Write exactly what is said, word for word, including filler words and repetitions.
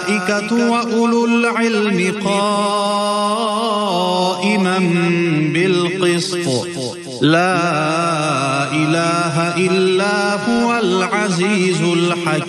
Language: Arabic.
وأولو العلم قائما بالقسط لا إله إلا هو العزيز الحكيم.